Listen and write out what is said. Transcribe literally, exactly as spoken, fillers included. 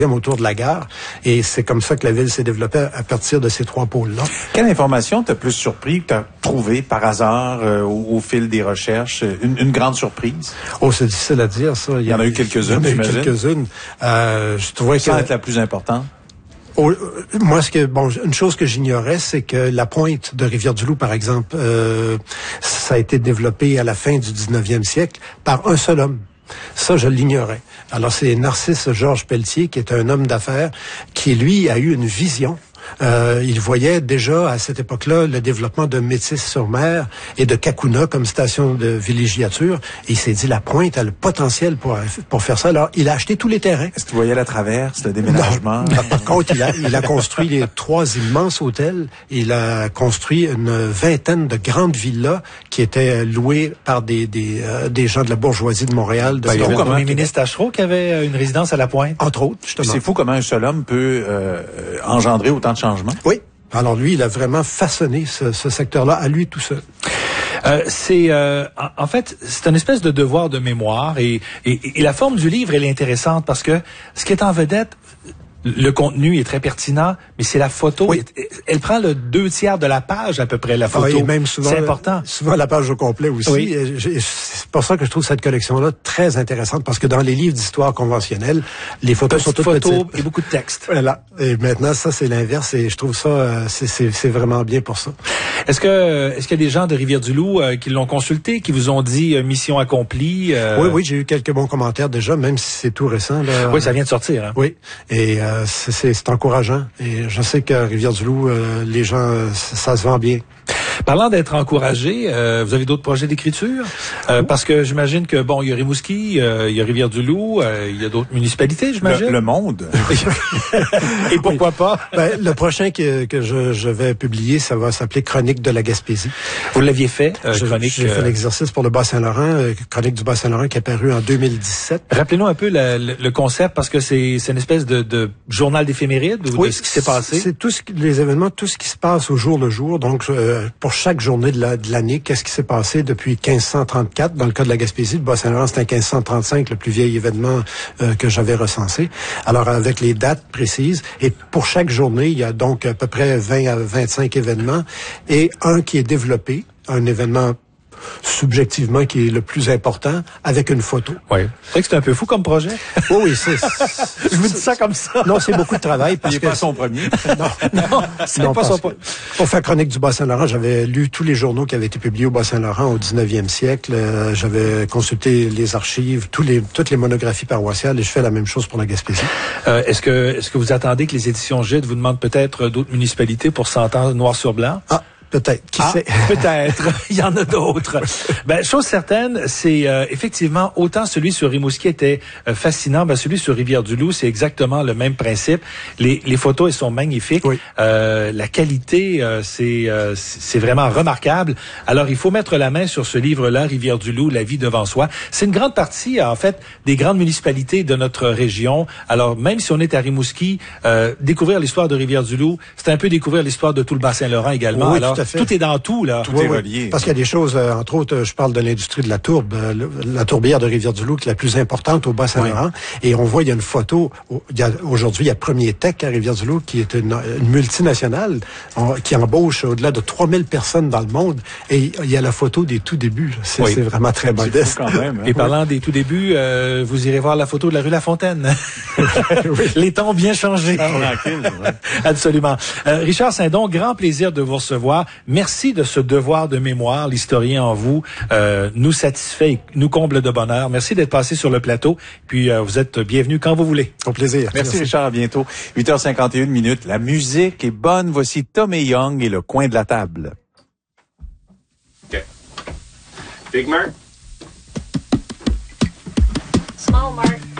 autour de la gare. Et c'est comme ça que la ville s'est développée à partir de ces trois pôles-là. Quelle information t'a plus surpris, que t'as trouvé par hasard euh, au, au fil des recherches? Une, une grande surprise? Oh, c'est difficile à dire, ça. Il y en a eu quelques-unes, j'imagine. Il y en a eu j'imagine. quelques-unes. Euh, je trouvais que... Sans être la plus importante? Oh, moi, ce que bon, une chose que j'ignorais, c'est que la pointe de Rivière-du-Loup, par exemple, euh, ça a été développé à la fin du dix-neuvième siècle par un seul homme. Ça, je l'ignorais. Alors, c'est Narcisse Georges Pelletier, qui est un homme d'affaires, qui, lui, a eu une vision. Euh, il voyait déjà à cette époque-là le développement de Métis-sur-Mer et de Cacouna comme station de villégiature. Et il s'est dit, la pointe a le potentiel pour, pour faire ça. Alors, il a acheté tous les terrains. Est-ce que tu voyais la traverse, le déménagement? Non. Par contre, il a, il a construit les trois immenses hôtels. Il a construit une vingtaine de grandes villas qui étaient louées par des, des, euh, des gens de la bourgeoisie de Montréal. De ben, il y avait le premier Québec. ministre Tachereau qui avait une résidence à la Pointe. Entre autres, justement. C'est fou comment un seul homme peut euh, engendrer autant de changements. Oui. Alors lui, il a vraiment façonné ce, ce secteur-là à lui tout seul. Euh, c'est euh, en, en fait c'est une espèce de devoir de mémoire et, et, et la forme du livre elle est intéressante parce que ce qui est en vedette, le contenu est très pertinent, mais c'est la photo. Oui. Elle, elle prend le deux tiers de la page à peu près, la photo. Ah, et même souvent, c'est important. Souvent la page au complet aussi. Oui. Et j'ai- C'est pour ça que je trouve cette collection-là très intéressante, parce que dans les livres d'histoire conventionnels, les photos sont Petites toutes photos petites. et beaucoup de texte. Voilà. Et maintenant, ça, c'est l'inverse, et je trouve ça, euh, c'est, c'est, c'est vraiment bien pour ça. Est-ce que est-ce qu'il y a des gens de Rivière-du-Loup euh, qui l'ont consulté, qui vous ont dit euh, mission accomplie? euh, Oui, oui, j'ai eu quelques bons commentaires déjà, même si c'est tout récent. Là. Oui, ça vient de sortir. Hein? Oui, et euh, c'est, c'est, c'est encourageant. Et je sais qu'à Rivière-du-Loup, euh, les gens, euh, ça, ça se vend bien. Parlant d'être encouragé, euh, vous avez d'autres projets d'écriture? Euh, parce que j'imagine que, bon, il y a Rimouski, euh, il y a Rivière-du-Loup, euh, il y a d'autres municipalités, j'imagine? Le, le monde. Et pourquoi Oui. pas? Ben, le prochain que, que je, je vais publier, ça va s'appeler Chronique de la Gaspésie. Vous l'aviez fait, euh, Je- chronique. J'ai fait euh, l'exercice pour le Bas-Saint-Laurent, euh, Chronique du Bas-Saint-Laurent qui est apparu en deux mille dix-sept. Rappelez-nous un peu la- le, le concept, parce que c'est c'est une espèce de, de journal d'éphéméride ou de ce qui s'est passé. C'est tout ce qui, les événements, tout ce qui se passe au jour le jour. Donc, euh, pour chaque journée de la- de l'année, qu'est-ce qui s'est passé depuis quinze cent trente-quatre? Dans le cas de la Gaspésie, le Bas-Saint-Laurent, c'était quinze cent trente-cinq, le plus vieil événement euh, que j'avais recensé. Alors, avec les dates précises. Et pour chaque journée, il y a donc à peu près vingt à vingt-cinq événements. Et un qui est développé, un événement subjectivement qui est le plus important, avec une photo. Oui. C'est vrai que c'est un peu fou comme projet. Oui, oui, c'est... Je vous dis ça comme ça. Non, c'est beaucoup de travail. Parce Il n'est que pas son premier. Non, Non, c'est non, pas parce son que point. pour faire Chronique du Bas-Saint-Laurent, j'avais lu tous les journaux qui avaient été publiés au Bas-Saint-Laurent au dix-neuvième siècle. Euh, j'avais consulté les archives, tous les, toutes les monographies paroissiales, et je fais la même chose pour la Gaspésie. Euh, est-ce que est-ce que vous attendez que les éditions Gide vous demandent peut-être d'autres municipalités pour s'entendre noir sur blanc? Ah, peut-être. Qui Ah, sait? peut-être. Il y en a d'autres. Ben, chose certaine, c'est euh, effectivement, autant celui sur Rimouski était euh, fascinant, ben, celui sur Rivière-du-Loup, c'est exactement le même principe. Les, les photos, elles sont magnifiques. Oui. Euh, la qualité, euh, c'est euh, c'est vraiment remarquable. Alors, il faut mettre la main sur ce livre-là, Rivière-du-Loup, La vie devant soi. C'est une grande partie, en fait, des grandes municipalités de notre région. Alors, même si on est à Rimouski, euh, découvrir l'histoire de Rivière-du-Loup, c'est un peu découvrir l'histoire de tout le Bas-Saint-Laurent également. Oui, Alors, tout à fait. tout est dans tout, là. Tout Oui, est oui. relié. Parce qu'il y a des choses, euh, entre autres, euh, je parle de l'industrie de la tourbe, euh, le- la tourbière de Rivière-du-Loup, qui est la plus importante au Bas-Saint-Laurent. Et on voit, il y a une photo, au- il y a- aujourd'hui, il y a Premier Tech à Rivière-du-Loup, qui est une, une multinationale, en- qui embauche au-delà de trois mille personnes dans le monde. Et il y a la photo des tout débuts. C'est Oui. c'est vraiment très C'est modeste. fou quand même. hein. Et parlant des tout débuts, euh, vous irez voir la photo de la rue La Fontaine. Les temps ont bien changé. Tranquille, ouais. Absolument. Euh, Richard Saint-Don, grand plaisir de vous recevoir. Merci de ce devoir de mémoire. L'historien en vous euh, nous satisfait et nous comble de bonheur. Merci d'être passé sur le plateau. Puis euh, vous êtes bienvenu quand vous voulez. Au plaisir. Merci, Richard, à bientôt. huit heures cinquante et une minutes. La musique est bonne. Voici Tommy Young et le coin de la table. Okay. Big Mark. Small Mark.